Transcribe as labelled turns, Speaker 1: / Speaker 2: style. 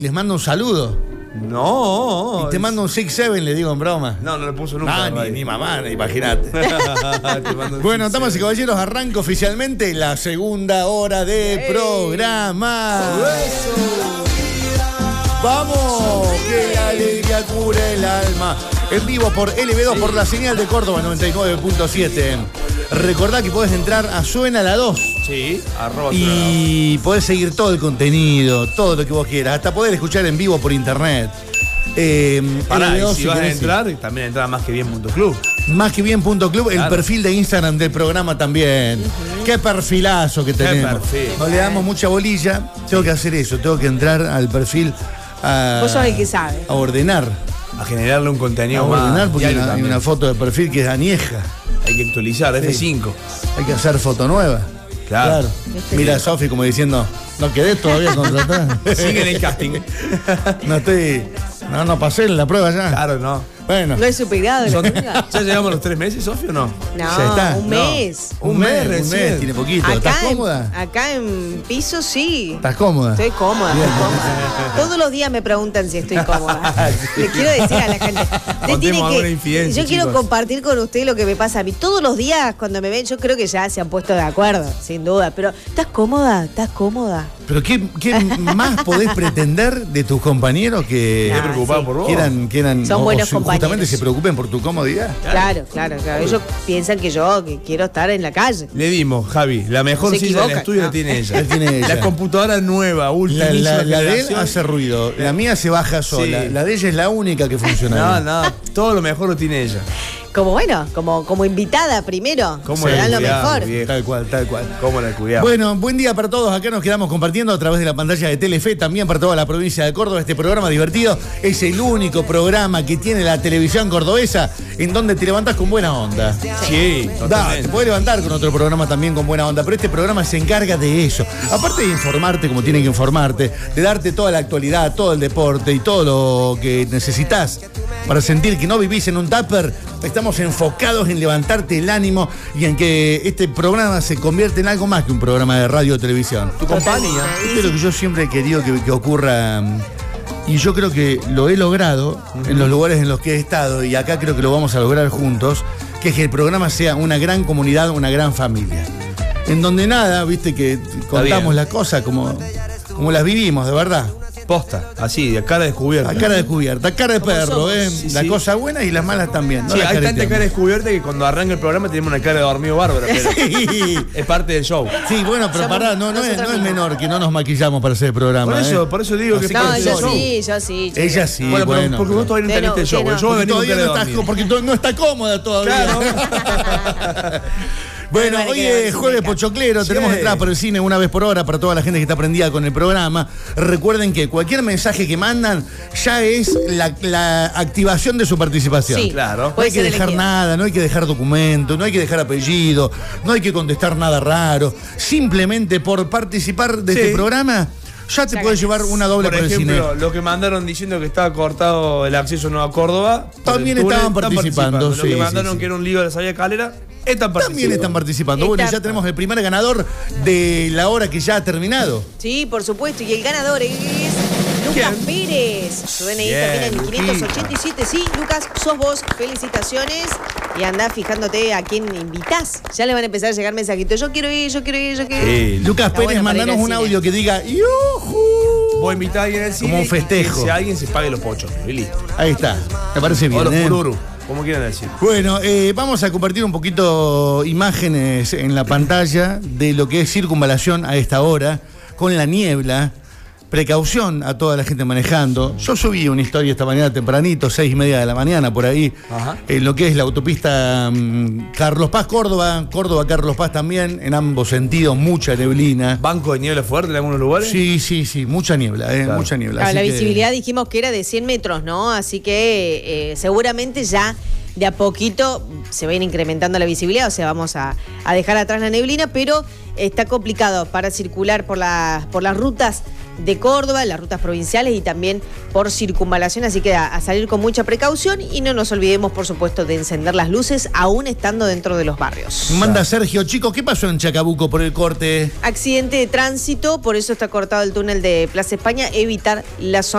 Speaker 1: Les mando un saludo.
Speaker 2: No.
Speaker 1: Y te mando un 6-7, le digo en broma.
Speaker 2: No le puso nunca.
Speaker 1: Ni mamá, imagínate. Bueno, damas y caballeros, arranca oficialmente la segunda hora de programa. ¡Vamos! ¡Que la alegría cure el alma! En vivo por LB2, por la señal de Córdoba 99.7. Recordá que podés entrar a Suena la 2.
Speaker 2: Sí,
Speaker 1: y podés seguir todo el contenido, todo lo que vos quieras. Hasta poder escuchar en vivo por internet.
Speaker 2: Pará, y si vas a entrar, también entra a másquebien.club.
Speaker 1: Másquebien.club, claro. El perfil de Instagram del programa también. Qué perfilazo que tenemos. No le damos mucha bolilla. Tengo que hacer eso, tengo que entrar al perfil
Speaker 3: vos sos el que sabe.
Speaker 1: A ordenar.
Speaker 2: A generarle un contenido
Speaker 1: más. A ordenar porque hay una foto de perfil que es añeja.
Speaker 2: Hay que actualizar, F5.
Speaker 1: Hay que hacer foto nueva. Claro. Mira a Sofi como diciendo, no quedé todavía contratada.
Speaker 2: Sigue en el casting.
Speaker 1: No pasé en la prueba ya.
Speaker 2: Claro, no.
Speaker 1: Bueno.
Speaker 3: No es superado.
Speaker 2: ¿Ya llegamos a los 3 meses, Sofi, o no?
Speaker 3: No, un mes.
Speaker 1: Un mes, tiene poquito. ¿Estás cómoda?
Speaker 3: Acá en piso sí.
Speaker 1: ¿Estás cómoda?
Speaker 3: Estoy cómoda. Todos los días me preguntan si estoy cómoda. Le quiero decir a la gente. Yo quiero compartir con usted lo que me pasa a mí. Todos los días cuando me ven, yo creo que ya se han puesto de acuerdo, sin duda. Pero, ¿estás cómoda? ¿Estás cómoda?
Speaker 1: Pero ¿qué más podés pretender de tus compañeros que
Speaker 2: preocupados por vos?
Speaker 1: Quieran
Speaker 3: son buenos compañeros.
Speaker 1: Justamente se preocupen por tu comodidad.
Speaker 3: Claro. Ellos piensan que quiero estar en la calle.
Speaker 2: Le dimos, Javi, la mejor silla del estudio la tiene ella. La computadora nueva, última.
Speaker 1: La de él hace ruido. La mía se baja sola. Sí. La de ella es la única que funciona.
Speaker 2: No, todo lo mejor lo tiene ella.
Speaker 3: Como invitada primero.
Speaker 2: ¿Cómo
Speaker 3: se dan lo mejor.
Speaker 1: Tal cual.
Speaker 2: ¿Cómo la cuidamos?
Speaker 1: Bueno, buen día para todos. Acá nos quedamos compartiendo a través de la pantalla de Telefe, también para toda la provincia de Córdoba. Este programa divertido es el único programa que tiene la televisión cordobesa en donde te levantás con buena onda.
Speaker 2: Sí,
Speaker 1: te puedes levantar con otro programa también con buena onda, pero este programa se encarga de eso. Aparte de informarte como tiene que informarte, de darte toda la actualidad, todo el deporte y todo lo que necesitas para sentir que no vivís en un tupper. Estamos enfocados en levantarte el ánimo y en que este programa se convierta en algo más que un programa de radio o televisión.
Speaker 2: Tu compañía.
Speaker 1: Esto es lo que yo siempre he querido que ocurra, y yo creo que lo he logrado en los lugares en los que he estado, y acá creo que lo vamos a lograr juntos, que es que el programa sea una gran comunidad, una gran familia. En donde nada, viste, que contamos las cosas como las vivimos, de verdad.
Speaker 2: Posta, así, a cara descubierta.
Speaker 1: A cara descubierta, a cara de perro,
Speaker 2: Sí,
Speaker 1: las cosas buenas y las malas también.
Speaker 2: Sí, hay tanta cara descubierta que cuando arranca el programa tenemos una cara de dormido bárbaro, pero es parte del show.
Speaker 1: Sí, bueno, pero pará, no es menor que no nos maquillamos para hacer el programa.
Speaker 2: Por eso digo que es parte del show.
Speaker 3: Yo sí.
Speaker 1: Ella sí,
Speaker 2: bueno. Porque vos todavía no tenés el show.
Speaker 1: Porque no está cómoda todavía.
Speaker 2: Claro.
Speaker 1: Bueno, hoy es jueves pochoclero, tenemos entradas por el cine una vez por hora para toda la gente que está prendida con el programa. Recuerden que cualquier mensaje que mandan ya es la activación de su participación.
Speaker 3: Sí,
Speaker 2: claro.
Speaker 1: No hay que dejar nada, no hay que dejar documento, no hay que dejar apellido, no hay que contestar nada raro. Simplemente por participar de este programa ya te puedes llevar una doble por el cine.
Speaker 2: Por ejemplo, los que mandaron diciendo que estaba cortado el acceso a Nueva Córdoba
Speaker 1: también estaban participando.
Speaker 2: Los que mandaron que era un lío de la salida Calera
Speaker 1: también están participando. Bueno, ya tenemos el primer ganador de la hora que ya ha terminado.
Speaker 3: Sí, por supuesto. Y el ganador es Lucas Pérez. Su DNI termina en 587. Sí, Lucas, sos vos. Felicitaciones. Y andá fijándote a quién invitás. Ya le van a empezar a llegar mensajitos. Yo quiero ir.
Speaker 1: Lucas Pérez, mandanos un audio que diga ¡yujú!
Speaker 2: Vos invitás a alguien al cine.
Speaker 1: Como un festejo.
Speaker 2: Que si alguien se pague los pochos. Y listo.
Speaker 1: Ahí está. Me parece bien.
Speaker 2: O los pururu, como quieran decir.
Speaker 1: Bueno, vamos a compartir un poquito imágenes en la pantalla de lo que es circunvalación a esta hora, con la niebla. Precaución a toda la gente manejando. Yo subí una historia esta mañana tempranito, 6:30 de la mañana, por ahí, en lo que es la autopista Carlos Paz, Córdoba, Carlos Paz también, en ambos sentidos, mucha neblina.
Speaker 2: ¿Banco de niebla fuerte en algunos lugares?
Speaker 1: Sí, mucha niebla, claro. Mucha niebla.
Speaker 3: La visibilidad dijimos que era de 100 metros, ¿no? Así que seguramente ya de a poquito se va a ir incrementando la visibilidad, o sea, vamos a dejar atrás la neblina, pero está complicado para circular por las rutas de Córdoba, las rutas provinciales y también por circunvalación, así que a salir con mucha precaución y no nos olvidemos, por supuesto, de encender las luces aún estando dentro de los barrios.
Speaker 1: Manda Sergio, chicos, ¿qué pasó en Chacabuco por el corte?
Speaker 3: Accidente de tránsito, por eso está cortado el túnel de Plaza España, evitar la zona